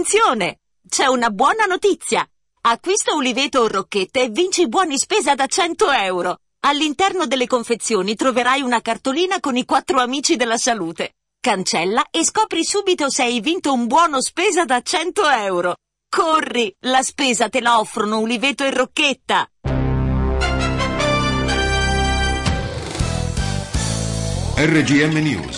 Attenzione! C'è una buona notizia! Acquista uliveto o rocchette e vinci buoni spesa da 100 euro. All'interno delle confezioni troverai una cartolina con i 4 amici della salute. Cancella e scopri subito se hai vinto un buono spesa da 100 euro. Corri! La spesa te la offrono uliveto e rocchetta! RGM News.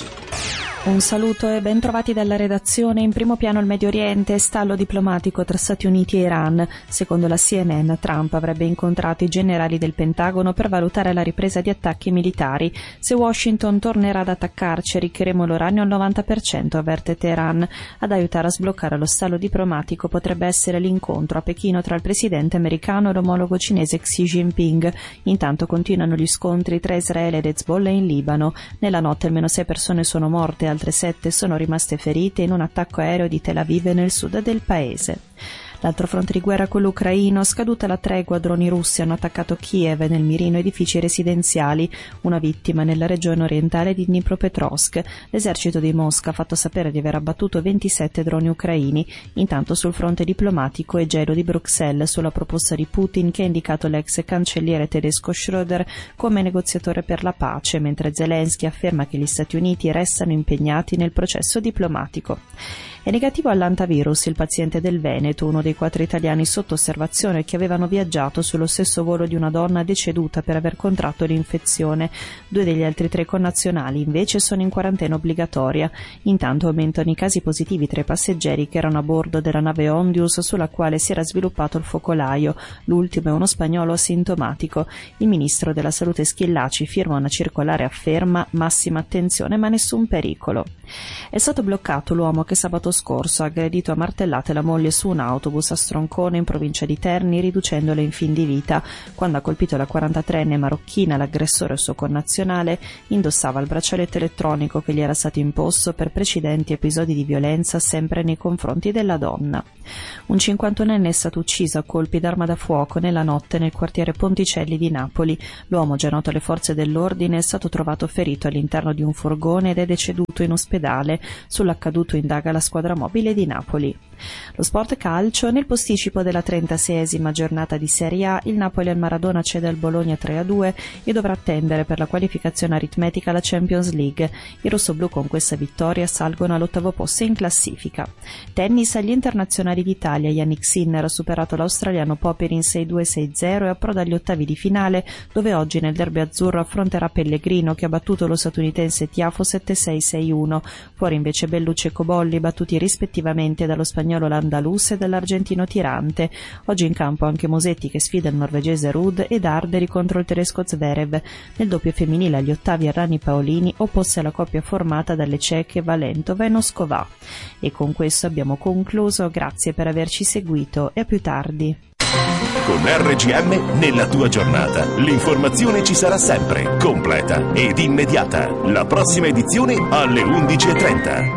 Un saluto e ben trovati dalla redazione. In primo piano il Medio Oriente, stallo diplomatico tra Stati Uniti e Iran. Secondo la CNN, Trump avrebbe incontrato i generali del Pentagono per valutare la ripresa di attacchi militari. Se Washington tornerà ad attaccarci, arricchiremo l'uranio al 90%, avverte Teheran. Ad aiutare a sbloccare lo stallo diplomatico potrebbe essere l'incontro a Pechino tra il presidente americano e l'omologo cinese Xi Jinping. Intanto continuano gli scontri tra Israele ed Hezbollah in Libano. Nella notte almeno 6 persone sono morte, altre 7 sono rimaste ferite in un attacco aereo di Tel Aviv nel sud del paese. L'altro fronte di guerra, quello ucraino, scaduta la tregua, droni russi hanno attaccato Kiev e nel mirino edifici residenziali, una vittima nella regione orientale di Dnipropetrovsk. L'esercito di Mosca ha fatto sapere di aver abbattuto 27 droni ucraini. Intanto sul fronte diplomatico è gelo di Bruxelles sulla proposta di Putin, che ha indicato l'ex cancelliere tedesco Schröder come negoziatore per la pace, mentre Zelensky afferma che gli Stati Uniti restano impegnati nel processo diplomatico. È negativo all'antivirus il paziente del Veneto, uno dei 4 italiani sotto osservazione che avevano viaggiato sullo stesso volo di una donna deceduta per aver contratto l'infezione. 2 degli altri 3 connazionali invece sono in quarantena obbligatoria. Intanto aumentano i casi positivi tra i passeggeri che erano a bordo della nave Ondius sulla quale si era sviluppato il focolaio. L'ultimo è uno spagnolo asintomatico. Il ministro della Salute Schillaci firma una circolare e afferma massima attenzione ma nessun pericolo. È stato bloccato l'uomo che sabato scorso ha aggredito a martellate la moglie su un autobus a Stroncone in provincia di Terni, riducendole in fin di vita. Quando ha colpito la 43enne marocchina, l'aggressore o suo connazionale indossava il braccialetto elettronico che gli era stato imposto per precedenti episodi di violenza sempre nei confronti della donna. Un 51enne è stato ucciso a colpi d'arma da fuoco nella notte nel quartiere Ponticelli di Napoli. L'uomo, già noto alle forze dell'ordine, è stato trovato ferito all'interno di un furgone ed è deceduto in ospedale. Sull'accaduto indaga la squadra mobile di Napoli. Lo sport calcio. Nel posticipo della 36esima giornata di Serie A, il Napoli al Maradona cede al Bologna 3-2 e dovrà attendere per la qualificazione aritmetica alla Champions League. I rossoblù con questa vittoria salgono all'8° posto in classifica. Tennis. Agli internazionali d'Italia, Yannick Sinner ha superato l'australiano Popper in 6-2-6-0 e approda agli ottavi di finale, dove oggi nel derby azzurro affronterà Pellegrino, che ha battuto lo statunitense Tiafo 7-6-6-1. Fuori invece Bellucci e Cobolli, battuti rispettivamente dallo spagnolo Landalus e dall'argentino Tirante. Oggi in campo anche Mosetti, che sfida il norvegese Ruud, ed Arderi contro il tedesco Zverev. Nel doppio femminile agli ottavi Errani Paolini, opposte alla coppia formata dalle ceche Valentova e Noscovà. E con questo abbiamo concluso. Grazie per averci seguito e a più tardi. Con RGM nella tua giornata l'informazione ci sarà sempre, completa ed immediata. La prossima edizione alle 11:30.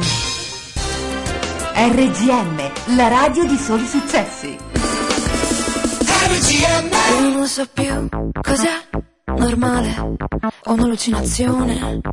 RGM, la radio di soli successi. RGM. Non lo so più cos'è normale o un'allucinazione.